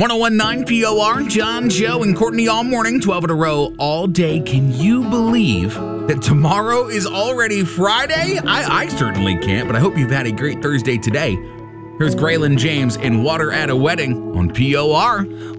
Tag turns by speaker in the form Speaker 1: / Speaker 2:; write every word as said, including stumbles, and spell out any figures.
Speaker 1: one oh one point nine P O R, John, Joe, and Courtney all morning, twelve in a row, all day. Can you believe that tomorrow is already Friday? I, I certainly can't, but I hope you've had a great Thursday today. Here's Graylin James and Water at a Wedding on P O R.